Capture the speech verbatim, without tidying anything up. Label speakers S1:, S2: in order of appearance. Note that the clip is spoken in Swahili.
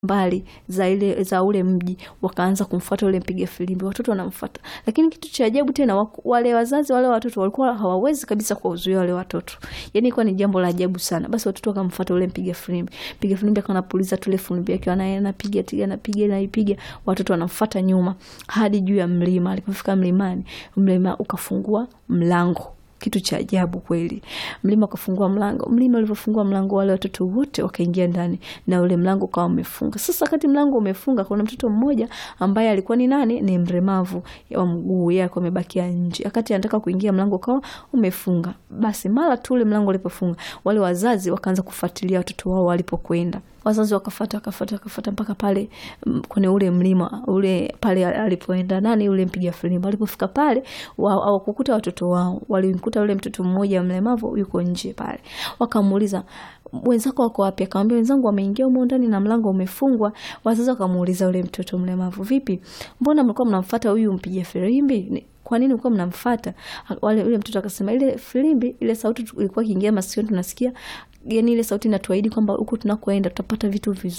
S1: mbali za ile za ule mji, wakaanza kumfuata ule mpiga filimbi. Watoto wanamfuata. Lakini kitu cha ajabu tena, wale wazazi wale watoto walikuwa hawawezi kabisa kuwazuia wale watoto. Yaani ilikuwa ni jambo la ajabu sana. Basi watoto wakamfuata ule mpiga filimbi. Mpiga filimbi akawa anapuliza tule filimbi yake, anapiga tiga anapiga na ipiga. Watoto wanamfuata nyuma hadi juu ya mlima. Alipofika mlimani, mlima ukafungua mlango. Kitu cha ajabu kweli. Mlima ukafungua mlango. Mlima ulipofungua mlango, wale watoto wote wakaingia ndani na ule mlango ukawa umefunga. Sasa wakati mlango umefunga, kuna mtoto mmoja ambaye alikuwa ni nani? Ni mlemavu wa mguu, yeye alikuwa amebakia nje. Wakati anataka kuingia, mlango ukawa umefunga. Basi mara tu ule mlango ulipofunga, wale wazazi wakaanza kufuatilia watoto wao walipokwenda. Wazazi wakafuata wakafuata wakafuata mpaka pale kwenye ule mlima ule pale alipoenda nani ule mpiga filimbi. Walipofika pale hawakukuta watoto wao, walimkuta yule mtoto mmoja mlemavu yuko nje pale. Wakamuuliza, wenzako wako wapi? Akamwambia, wenzangu wameingia huko ndani na mlango umefungwa. Wazazi wakamuuliza yule mtoto mlemavu, vipi, mbona mlikuwa mnamfuata huyu mpiga filimbi? Kwa nini mlikuwa mnamfuata? Wale yule mtoto akasema, ile filimbi, ile sauti ilikuwa ikiingia masikioni tunasikia, yani ile sauti inatuahidi kwamba huko tunakoenda tutapata vitu vizuri.